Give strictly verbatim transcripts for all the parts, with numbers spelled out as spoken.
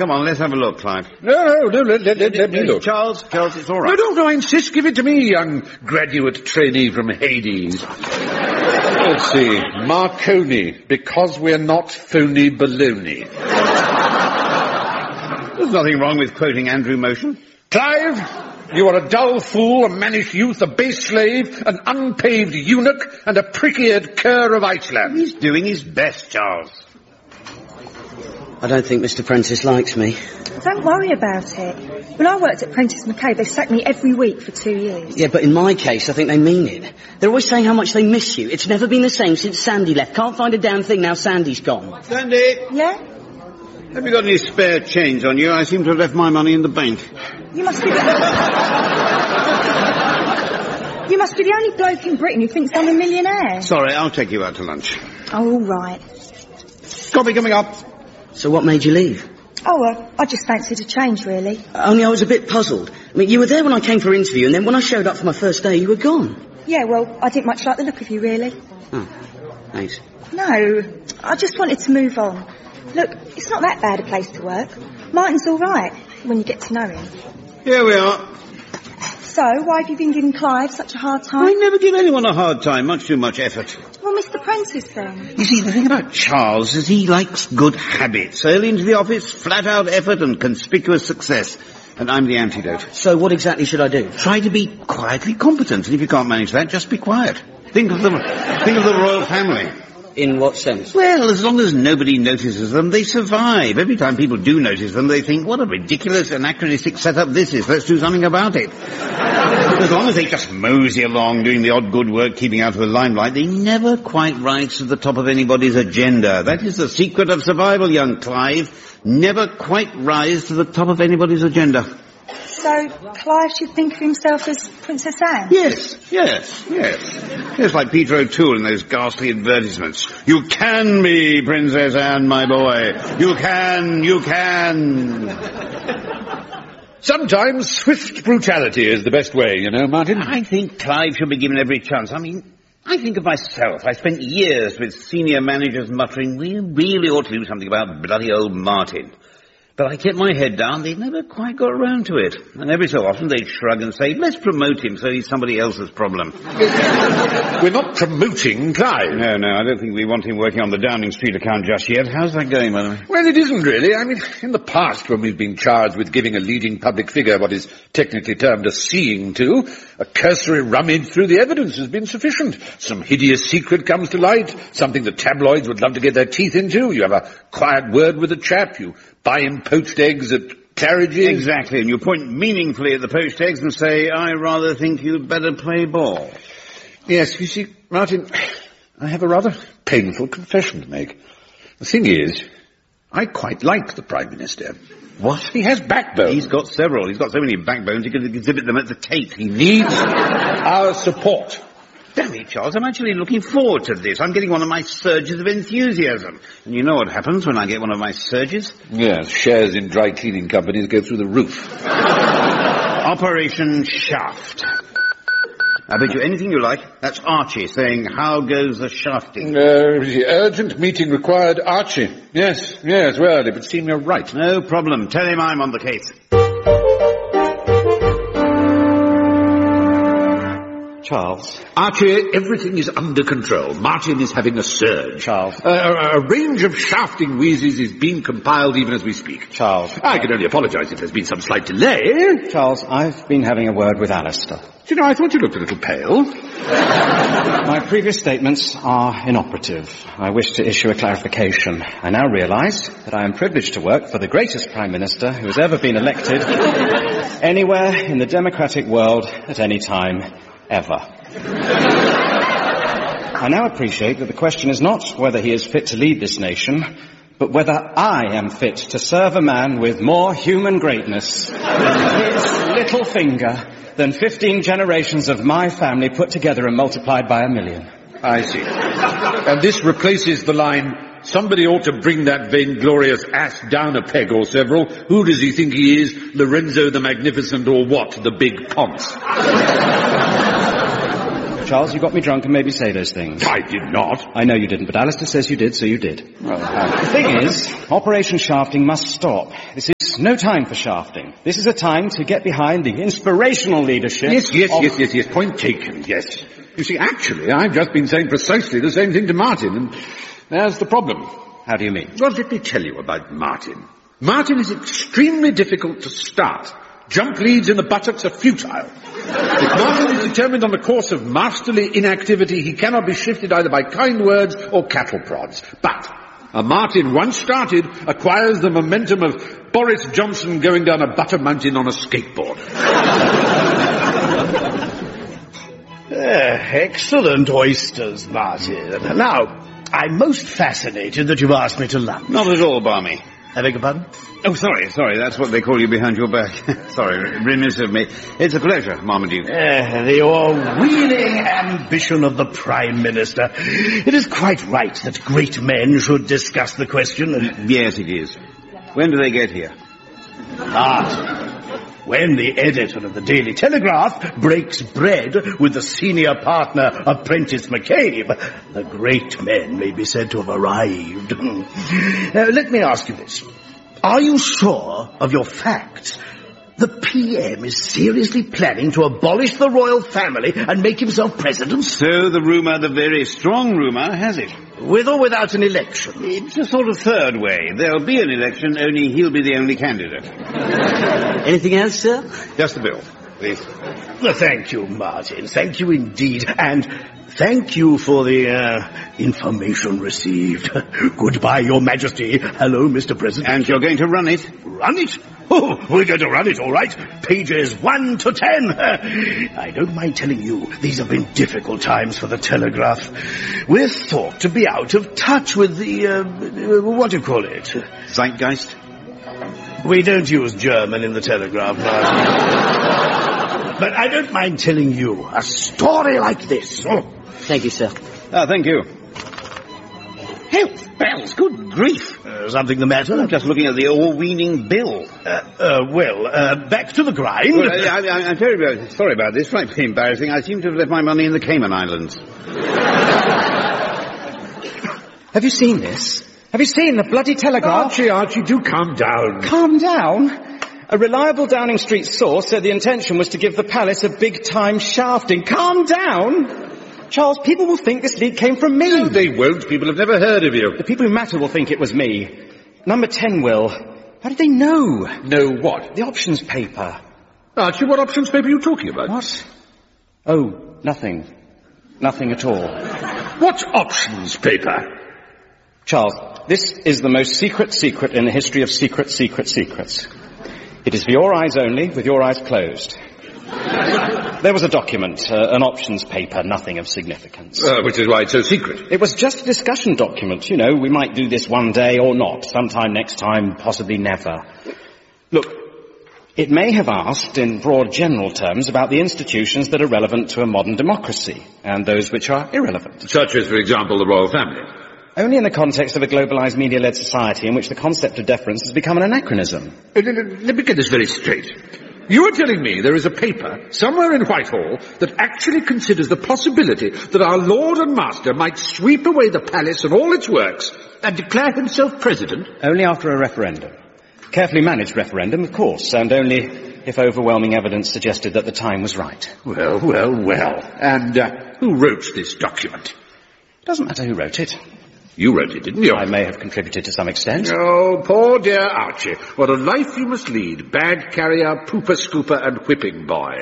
Come on, let's have a look, Clive. No, no, no, let, let, let, let me look. Charles, Charles, it's all right. No, no, no, I insist. Give it to me, young graduate trainee from Hades. Let's see. Marconi, because we're not phony baloney. There's nothing wrong with quoting Andrew Motion. Clive, you are a dull fool, a mannish youth, a base slave, an unpaved eunuch, and a prick-eared cur of Iceland. He's doing his best, Charles. I don't think Mister Prentice likes me. Don't worry about it. When I worked at Prentice McKay, they sacked me every week for two years. Yeah, but in my case, I think they mean it. They're always saying how much they miss you. It's never been the same since Sandy left. Can't find a damn thing now Sandy's gone. Sandy! Yeah? Have you got any spare change on you? I seem to have left my money in the bank. You must be the... you must be the only bloke in Britain who thinks I'm a millionaire. Sorry, I'll take you out to lunch. Oh, all right. Coffee coming up. So what made you leave? Oh, uh, I just fancied a change, really. Only I was a bit puzzled. I mean, you were there when I came for interview, and then when I showed up for my first day, you were gone. Yeah, well, I didn't much like the look of you, really. Oh, thanks. No, I just wanted to move on. Look, it's not that bad a place to work. Martin's all right when you get to know him. Here we are. So, why have you been giving Clive such a hard time? I never give anyone a hard time. Much too much effort. Well, Mister Prentice, then. You see, the thing about Charles is he likes good habits. Early into the office, flat-out effort and conspicuous success. And I'm the antidote. So what exactly should I do? Try to be quietly competent. And if you can't manage that, just be quiet. Think of the, think of the royal family. In what sense? Well, as long as nobody notices them, they survive. Every time people do notice them, they think, what a ridiculous, anachronistic setup this is. Let's do something about it. As long as they just mosey along, doing the odd good work, keeping out of the limelight, they never quite rise to the top of anybody's agenda. That is the secret of survival, young Clive. Never quite rise to the top of anybody's agenda. So, Clive should think of himself as Princess Anne? Yes, yes, yes. It's like Peter O'Toole in those ghastly advertisements. You can be Princess Anne, my boy. You can, you can. Sometimes swift brutality is the best way, you know, Martin. I think Clive should be given every chance. I mean, I think of myself. I spent years with senior managers muttering, we really ought to do something about bloody old Martin. But I kept my head down. They never quite got around to it. And every so often they'd shrug and say, let's promote him so he's somebody else's problem. We're not promoting Clive. No, no, I don't think we want him working on the Downing Street account just yet. How's that going, by the way? Well, it isn't really. I mean, in the past, when we've been charged with giving a leading public figure what is technically termed a seeing to, a cursory rummage through the evidence has been sufficient. Some hideous secret comes to light, something the tabloids would love to get their teeth into. You have a quiet word with a chap, you buy him poached eggs at Claridge's. Exactly, and you point meaningfully at the poached eggs and say, I rather think you'd better play ball. Yes, you see, Martin, I have a rather painful confession to make. The thing is, I quite like the Prime Minister. What? He has backbone. He's got several. He's got so many backbones he can exhibit them at the Tate. He needs our support. Damn it, Charles, I'm actually looking forward to this. I'm getting one of my surges of enthusiasm. And you know what happens when I get one of my surges? Yes, shares in dry cleaning companies go through the roof. Operation Shaft. I bet you anything you like. That's Archie saying, how goes the shafting? Uh, urgent meeting required, Archie. Yes, yes, well, it would seem you're right. No problem. Tell him I'm on the case. Charles. Archie, everything is under control. Martin is having a surge. Charles. Uh, a, a range of shafting wheezes is being compiled even as we speak. Charles. I can only apologise if there's been some slight delay. Charles, I've been having a word with Alistair. Do you know, I thought you looked a little pale. My previous statements are inoperative. I wish to issue a clarification. I now realise that I am privileged to work for the greatest Prime Minister who has ever been elected anywhere in the democratic world at any time, ever. I now appreciate that the question is not whether he is fit to lead this nation, but whether I am fit to serve a man with more human greatness than his little finger than fifteen generations of my family put together and multiplied by a million. I see. And this replaces the line, somebody ought to bring that vainglorious ass down a peg or several. Who does he think he is, Lorenzo the Magnificent or what, the big Ponce? Charles, you got me drunk and made me say those things. I did not. I know you didn't, but Alistair says you did, so you did. Well, uh, the thing is, Operation Shafting must stop. This is no time for shafting. This is a time to get behind the inspirational leadership. Yes, yes, of... yes, yes, yes. Point taken, yes. You see, actually, I've just been saying precisely the same thing to Martin, and there's the problem. How do you mean? Well, let me tell you about Martin. Martin is extremely difficult to start. Jump leads in the buttocks are futile. If Martin is determined on the course of masterly inactivity, he cannot be shifted either by kind words or cattle prods. But a Martin once started acquires the momentum of Boris Johnson going down a butter mountain on a skateboard. Uh, excellent oysters, Martin. Now, I'm most fascinated that you've asked me to lunch. Not at all, Barmy. I beg your pardon? Oh, sorry, sorry, that's what they call you behind your back. Sorry, remiss of me. It's a pleasure, Marmaduke. Uh, the o'erweening ambition of the Prime Minister. It is quite right that great men should discuss the question. And... Yes, it is. When do they get here? Ah, when the editor of the Daily Telegraph breaks bread with the senior partner of Prentice McCabe, the great men may be said to have arrived. uh, let me ask you this. Are you sure of your facts? The P M is seriously planning to abolish the royal family and make himself president? So the rumour, the very strong rumour, has it. With or without an election? It's a sort of third way. There'll be an election, only he'll be the only candidate. Anything else, sir? Just the bill, please. Well, thank you, Martin. Thank you indeed. And thank you for the uh, information received. Goodbye, Your Majesty. Hello, Mister President. And you're going to run it? Run it? Oh, we're going to run it, all right. Pages one to ten. I don't mind telling you, these have been difficult times for the Telegraph. We're thought to be out of touch with the, uh, what do you call it? Zeitgeist? We don't use German in the Telegraph, Martin. But I don't mind telling you a story like this. Oh. Thank you, sir. Ah, thank you. Health bells, good grief. Uh, something the matter? I'm just looking at the all-weaning bill. Uh, uh, well, uh, back to the grind. Well, I, I, I'm very sorry about this. Frightfully embarrassing. I seem to have left my money in the Cayman Islands. Have you seen this? Have you seen the bloody Telegraph? Archie, Archie, do calm down. Calm down? A reliable Downing Street source said the intention was to give the palace a big-time shafting. Calm down? Charles, people will think this leak came from me. No, they won't. People have never heard of you. The people who matter will think it was me. Number ten will. How did they know? Know what? The options paper. Archie, what options paper are you talking about? What? Oh, nothing. Nothing at all. What options paper? Charles, this is the most secret secret in the history of secret secret secrets. It is for your eyes only, with your eyes closed. There was a document, uh, an options paper, nothing of significance. Uh, which is why it's so secret. It was just a discussion document. You know, we might do this one day or not, sometime next time, possibly never. Look, it may have asked, in broad general terms, about the institutions that are relevant to a modern democracy, and those which are irrelevant. Such as, for example, the royal family. Only in the context of a globalized media-led society in which the concept of deference has become an anachronism. Uh, let me get this very straight. You are telling me there is a paper somewhere in Whitehall that actually considers the possibility that our Lord and Master might sweep away the palace and all its works and declare himself president? Only after a referendum. Carefully managed referendum, of course, and only if overwhelming evidence suggested that the time was right. Well, well, well. And uh, who wrote this document? Doesn't matter who wrote it. You wrote it, didn't you? I may have contributed to some extent. Oh, poor dear Archie. What a life you must lead. Bag carrier, pooper scooper and whipping boy.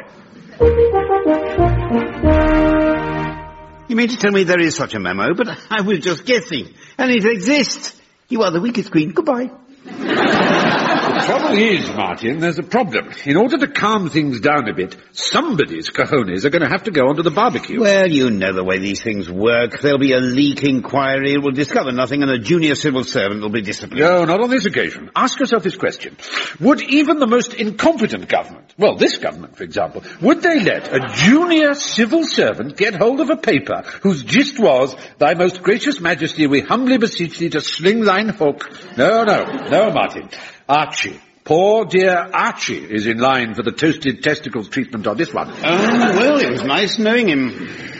You mean to tell me there is such a memo? But I was just guessing. And it exists. You are the weakest queen. Goodbye. The trouble is, Martin, there's a problem. In order to calm things down a bit, somebody's cojones are going to have to go onto the barbecue. Well, you know the way these things work. There'll be a leak inquiry, it will discover nothing, and a junior civil servant will be disciplined. No, not on this occasion. Ask yourself this question. Would even the most incompetent government, well, this government, for example, would they let a junior civil servant get hold of a paper whose gist was, Thy most gracious majesty, we humbly beseech thee to sling thine hook? No, no, no, Martin. Archie, poor dear Archie is in line for the toasted testicles treatment on this one. Oh, well, it was nice knowing him.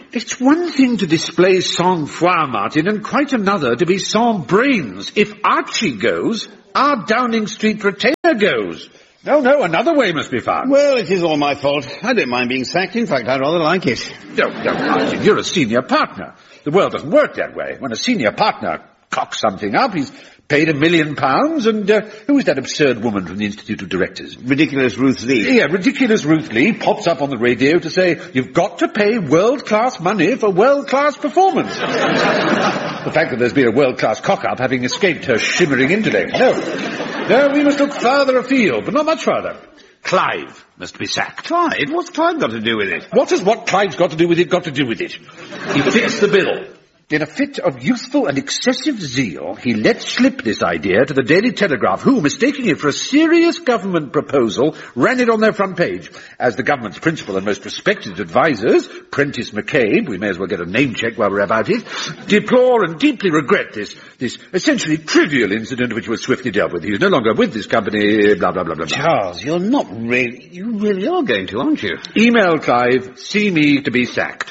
It's one thing to display sang-froid, Martin, and quite another to be sans brains. If Archie goes, our Downing Street retainer goes. No, no, another way must be found. Well, it is all my fault. I don't mind being sacked. In fact, I rather like it. No, no, Martin, you're a senior partner. The world doesn't work that way. When a senior partner cocks something up, he's paid a million pounds, and uh, who is that absurd woman from the Institute of Directors? Ridiculous Ruth Lee. Yeah, ridiculous Ruth Lee pops up on the radio to say, you've got to pay world-class money for world-class performance. The fact that there's been a world-class cock-up having escaped her shimmering intellect. No, no, we must look further afield, but not much further. Clive must be sacked. Clive? What's Clive got to do with it? What has what Clive's got to do with it got to do with it? He fits the bill. In a fit of youthful and excessive zeal, he let slip this idea to the Daily Telegraph, who, mistaking it for a serious government proposal, ran it on their front page. As the government's principal and most respected advisers, Prentice McCabe, we may as well get a name check while we're about it, deplore and deeply regret this, this essentially trivial incident which was swiftly dealt with. He is no longer with this company, blah, blah, blah, blah, blah. Charles, you're not really, you really are going to, aren't you? Email Clive, see me to be sacked.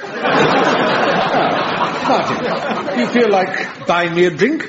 Martin, you feel like buying me a drink?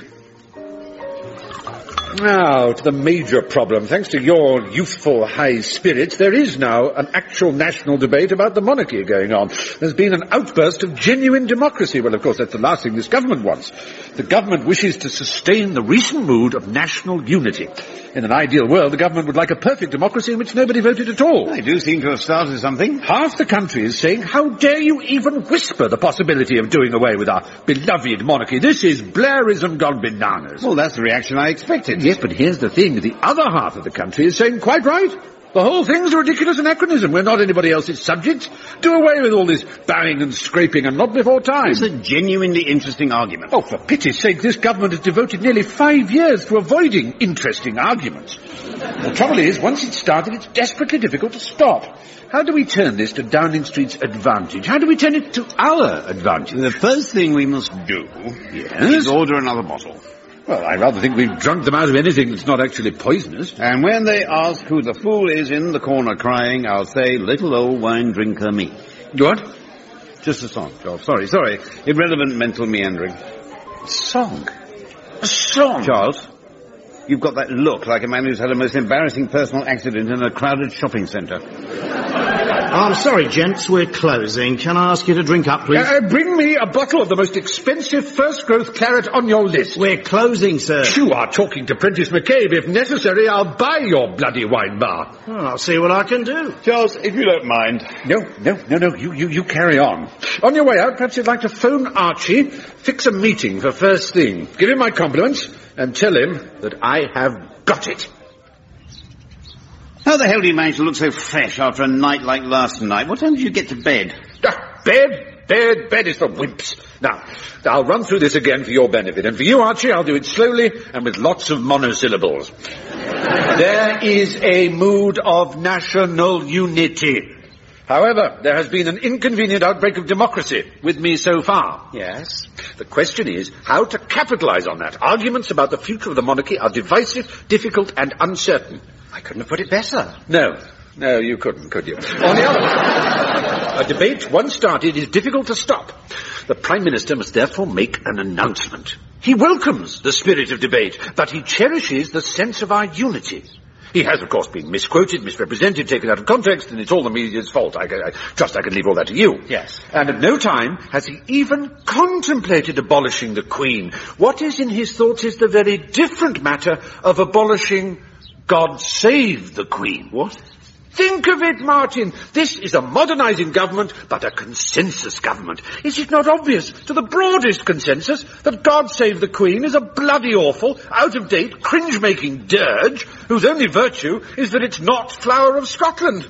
Now, to the major problem. Thanks to your youthful high spirits, there is now an actual national debate about the monarchy going on. There's been an outburst of genuine democracy. Well, of course, that's the last thing this government wants. The government wishes to sustain the recent mood of national unity. In an ideal world, the government would like a perfect democracy in which nobody voted at all. They do seem to have started something. Half the country is saying, how dare you even whisper the possibility of doing away with our beloved monarchy? This is Blairism gone bananas. Well, that's the reaction I expected. Yes, but here's the thing. The other half of the country is saying, quite right. The whole thing's a ridiculous anachronism. We're not anybody else's subjects. Do away with all this bowing and scraping, and not before time. It's a genuinely interesting argument. Oh, for pity's sake, this government has devoted nearly five years to avoiding interesting arguments. The trouble is, once it's started, it's desperately difficult to stop. How do we turn this to Downing Street's advantage? How do we turn it to our advantage? The first thing we must do yes? is order another bottle. Well, I rather think we've drunk them out of anything that's not actually poisonous. And when they ask who the fool is in the corner crying, I'll say, little old wine drinker me. What? Just a song, Charles. Sorry, sorry. Irrelevant mental meandering. A song? A song? Charles, you've got that look like a man who's had a most embarrassing personal accident in a crowded shopping centre. I'm sorry, gents, we're closing. Can I ask you to drink up, please? Uh, bring me a bottle of the most expensive first-growth claret on your list. We're closing, sir. You are talking to Prentice McCabe. If necessary, I'll buy your bloody wine bar. Well, I'll see what I can do. Charles, if you don't mind. No, no, no, no, you, you, you carry on. On your way out, perhaps you'd like to phone Archie, fix a meeting for first thing. Give him my compliments, and tell him that I have got it. How the hell do you manage to look so fresh after a night like last night? What time did you get to bed? Ah, bed? Bed? Bed is for wimps. Now, I'll run through this again for your benefit. And for you, Archie, I'll do it slowly and with lots of monosyllables. There is a mood of national unity. However, there has been an inconvenient outbreak of democracy with me so far. Yes. The question is how to capitalize on that. Arguments about the future of the monarchy are divisive, difficult, and uncertain. I couldn't have put it better. No. No, you couldn't, could you? On the other hand, a debate once started is difficult to stop. The Prime Minister must therefore make an announcement. He welcomes the spirit of debate, but he cherishes the sense of our unity. He has, of course, been misquoted, misrepresented, taken out of context, and it's all the media's fault. I, I trust I can leave all that to you. Yes. And at no time has he even contemplated abolishing the Queen. What is in his thoughts is the very different matter of abolishing God Save the Queen. What? Think of it, Martin. This is a modernizing government, but a consensus government. Is it not obvious to the broadest consensus that God Save the Queen is a bloody awful, out-of-date, cringe-making dirge whose only virtue is that it's not Flower of Scotland?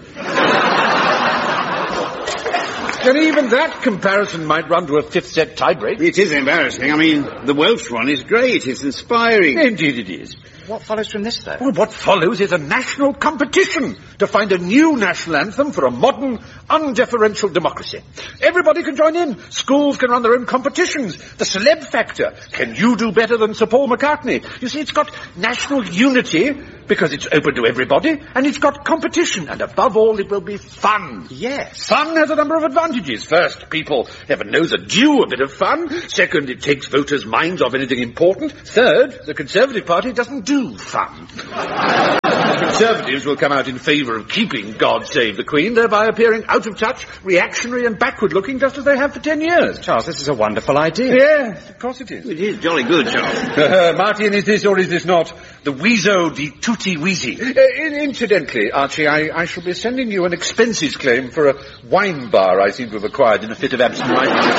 And even that comparison might run to a fifth-set tiebreak. It is embarrassing. I mean, the Welsh one is great. It's inspiring. Indeed it is. What follows from this, though? Well, what follows is a national competition to find a new national anthem for a modern, undeferential democracy. Everybody can join in. Schools can run their own competitions. The celeb factor. Can you do better than Sir Paul McCartney? You see, it's got national unity because it's open to everybody, and it's got competition, and above all, it will be fun. Yes. Fun has a number of advantages. First, people, heaven knows, are due a bit of fun. Second, it takes voters' minds off anything important. Third, the Conservative Party doesn't do fun. The Conservatives will come out in favour of keeping God Save the Queen, thereby appearing out of touch, reactionary and backward-looking, just as they have for ten years. Charles, this is a wonderful idea. Yes, of course it is. It is jolly good, Charles. Uh, Martin, is this or is this not the Wheezo di Tutti Wheezy? Uh, in- incidentally, Archie, I, I shall be sending you an expenses claim for a wine bar I seem to have acquired in a fit of absent-mindedness.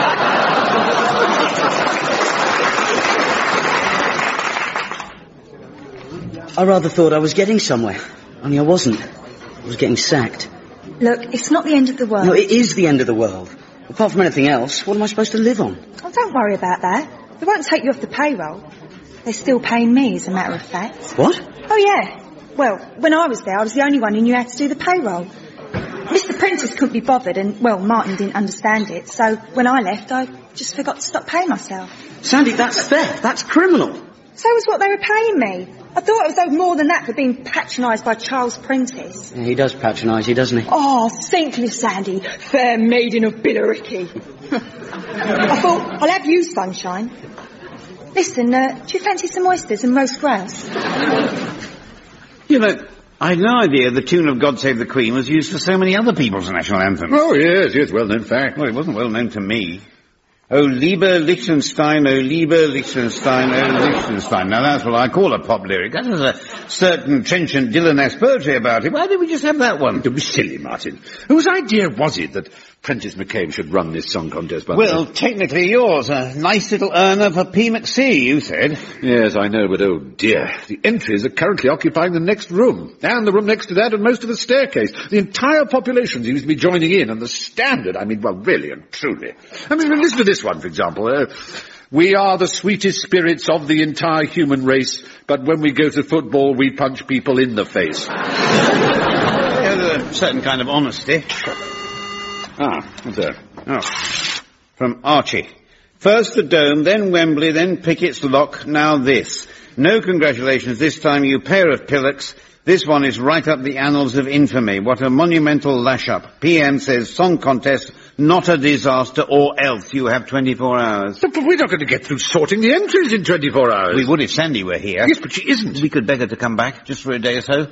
I rather thought I was getting somewhere. Only I wasn't. I was getting sacked. Look, it's not the end of the world. No, it is the end of the world. Apart from anything else, what am I supposed to live on? Oh, don't worry about that. They won't take you off the payroll. They're still paying me, as a matter of fact. What? Oh, yeah. Well, when I was there, I was the only one who knew how to do the payroll. Mister Prentice couldn't be bothered, and, well, Martin didn't understand it, so when I left, I just forgot to stop paying myself. Sandy, that's theft. That's criminal. So was what they were paying me. I thought I was owed more than that for being patronised by Charles Prentice. Yeah, he does patronise you, doesn't he? Oh, saintly Sandy, fair maiden of Billericay. I thought, I'll have you, sunshine. Listen, uh, do you fancy some oysters and roast grouse? You know, I had no idea the tune of God Save the Queen was used for so many other people's national anthems. Oh, yes, yes, well-known fact. Well, it wasn't well known to me. Oh, lieber Liechtenstein, oh, lieber Liechtenstein, oh, Liechtenstein. Now, that's what I call a pop lyric. That has a certain trenchant Dylan-esque poetry about it. Why did we just have that one? Don't be silly, Martin. Whose idea was it that Prentice McCabe should run this song contest? By Well, technically yours. A nice little earner for P. McC, you said. Yes, I know, but oh dear. The entries are currently occupying the next room, and the room next to that, and most of the staircase. The entire population seems to be joining in, and the standard, I mean, well, really and truly. I mean, listen to this one, for example. Uh, we are the sweetest spirits of the entire human race, but when we go to football, we punch people in the face. There's a certain kind of honesty. Ah, what's that? Oh, from Archie. First the Dome, then Wembley, then Pickett's Lock, now this. No congratulations this time, you pair of pillocks. This one is right up the annals of infamy. What a monumental lash-up. P M says song contest, not a disaster, or else you have twenty-four hours. But, but we're not going to get through sorting the entries in twenty-four hours. We would if Sandy were here. Yes, but she isn't. We could beg her to come back, just for a day or so.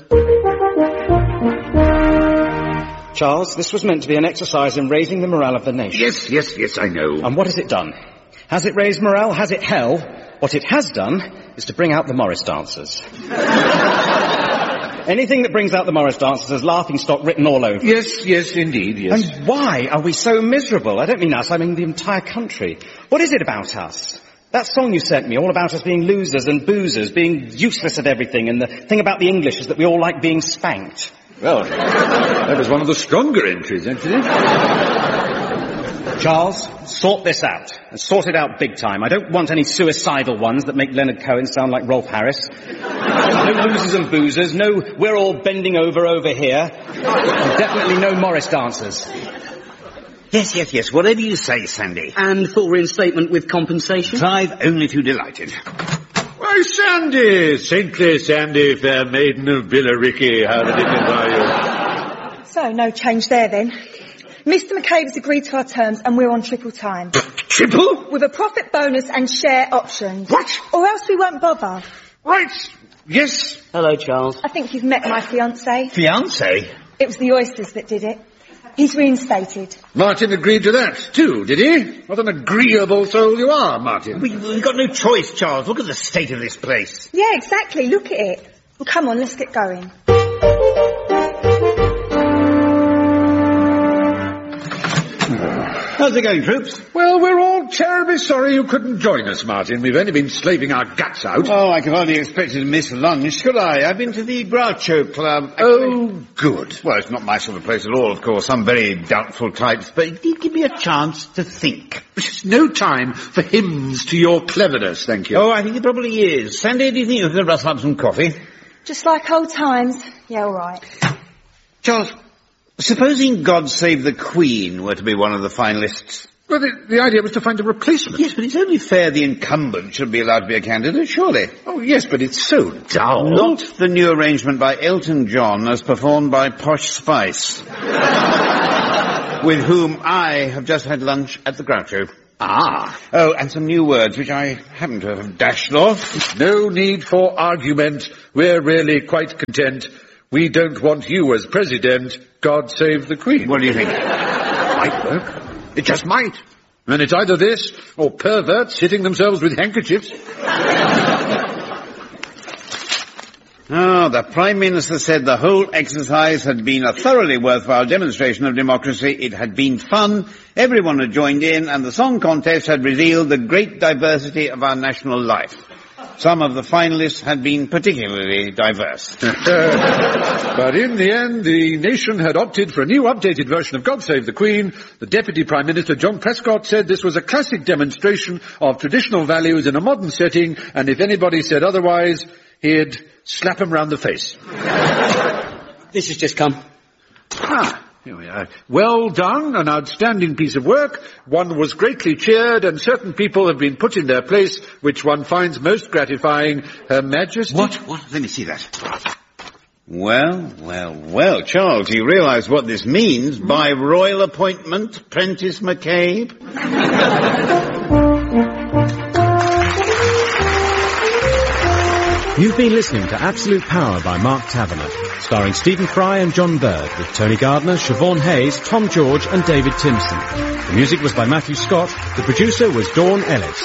Charles, this was meant to be an exercise in raising the morale of the nation. Yes, yes, yes, I know. And what has it done? Has it raised morale? Has it hell? What it has done is to bring out the Morris dancers. Anything that brings out the Morris dancers has laughing stock written all over. Yes, yes, indeed, yes. And why are we so miserable? I don't mean us, I mean the entire country. What is it about us? That song you sent me, all about us being losers and boozers, being useless at everything, and the thing about the English is that we all like being spanked. Well, that was one of the stronger entries, actually. Charles, sort this out. And sort it out big time. I don't want any suicidal ones that make Leonard Cohen sound like Rolf Harris. No losers and boozers. No, we're all bending over over here. And definitely no Morris dancers. Yes, yes, yes, whatever you say, Sandy. And full reinstatement with compensation? Clive only too delighted. Why, Sandy! Saintly Sandy, fair maiden of Billericay, how the dickens are you? So, no change there then. Mister McCabe has agreed to our terms and we're on triple time. Triple? With a profit bonus and share options. What? Or else we won't bother. Right. Yes. Hello, Charles. I think you've met my fiancé. Fiancé? It was the oysters that did it. He's reinstated. Martin agreed to that, too, did he? What an agreeable soul you are, Martin. We, we've got no choice, Charles. Look at the state of this place. Yeah, exactly. Look at it. Well, come on, let's get going. How's it going, troops? Well, we're all terribly sorry you couldn't join us, Martin. We've only been slaving our guts out. Oh, I could hardly expect to miss lunch, could I? I've been to the Groucho Club. Actually, oh, good. Well, it's not my sort of place at all, of course. Some very doubtful types, but it did give me a chance to think. There's no time for hymns to your cleverness, thank you. Oh, I think it probably is. Sandy, do you think you could rustle up some coffee? Just like old times. Yeah, all right. Charles, supposing God Save the Queen were to be one of the finalists. Well, the, the idea was to find a replacement. Yes, but it's only fair the incumbent should be allowed to be a candidate, surely. Oh, yes, but it's so dull. Not the new arrangement by Elton John as performed by Posh Spice, with whom I have just had lunch at the Groucho. Ah. Oh, and some new words which I happen to have dashed off. No need for argument. We're really quite content. We don't want you as president. God save the Queen. What do you think? Might work. It just might. And it's either this or perverts hitting themselves with handkerchiefs. Oh, the Prime Minister said the whole exercise had been a thoroughly worthwhile demonstration of democracy. It had been fun, everyone had joined in, and the song contest had revealed the great diversity of our national life. Some of the finalists had been particularly diverse. But in the end, the nation had opted for a new updated version of God Save the Queen. The Deputy Prime Minister, John Prescott, said this was a classic demonstration of traditional values in a modern setting, and if anybody said otherwise, he'd slap him round the face. This has just come. Ah, here we are. Well done, an outstanding piece of work. One was greatly cheered, and certain people have been put in their place, which one finds most gratifying. Her Majesty... What? What? Let me see that. Well, well, well, Charles, you realise what this means. By royal appointment, Prentice McCabe. You've been listening to Absolute Power by Mark Taverner, starring Stephen Fry and John Bird, with Tony Gardner, Siobhan Hayes, Tom George and David Timson. The music was by Matthew Scott. The producer was Dawn Ellis.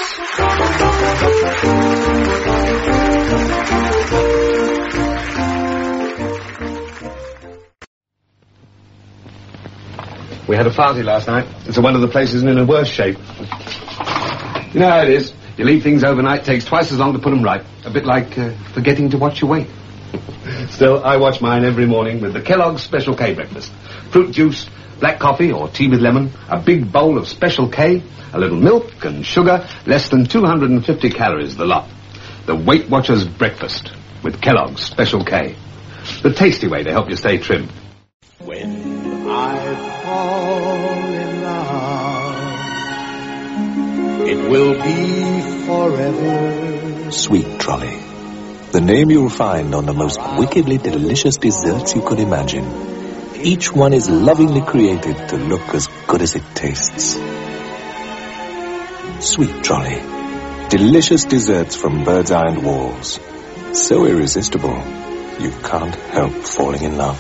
We had a party last night. It's one of the places in a worse shape. You know how it is. You leave things overnight, takes twice as long to put them right. A bit like uh, forgetting to watch your weight. Still, I watch mine every morning with the Kellogg's Special K breakfast. Fruit juice, black coffee or tea with lemon, a big bowl of Special K, a little milk and sugar, less than two hundred fifty calories the lot. The Weight Watchers breakfast with Kellogg's Special K. The tasty way to help you stay trim. When I fall in love, it will be forever. Sweet Trolley. The name you'll find on the most wickedly delicious desserts you could imagine. Each one is lovingly created to look as good as it tastes. Sweet Trolley. Delicious desserts from Bird's Eye and Walls. So irresistible, you can't help falling in love.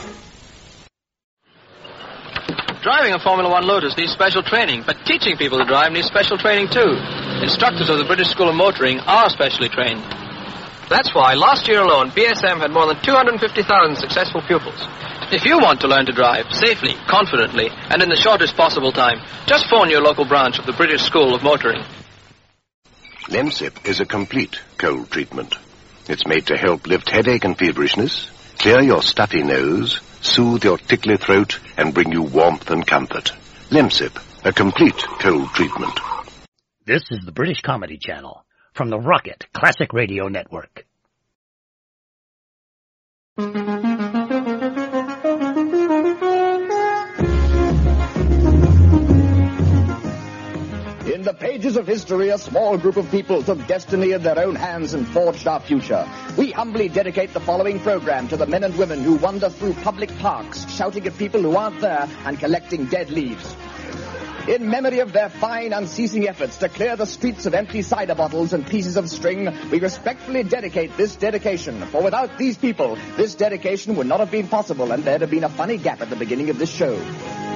Driving a Formula One Lotus needs special training, but teaching people to drive needs special training too. Instructors of the British School of Motoring are specially trained. That's why last year alone, B S M had more than two hundred fifty thousand successful pupils. If you want to learn to drive safely, confidently, and in the shortest possible time, just phone your local branch of the British School of Motoring. Lemsip is a complete cold treatment. It's made to help lift headache and feverishness, clear your stuffy nose, soothe your tickly throat, and bring you warmth and comfort. Lemsip, a complete cold treatment. This is the British Comedy Channel from the Rocket Classic Radio Network. In the pages of history, a small group of people took destiny in their own hands and forged our future. We humbly dedicate the following program to the men and women who wander through public parks, shouting at people who aren't there and collecting dead leaves. In memory of their fine, unceasing efforts to clear the streets of empty cider bottles and pieces of string, we respectfully dedicate this dedication. For without these people, this dedication would not have been possible, and there'd have been a funny gap at the beginning of this show.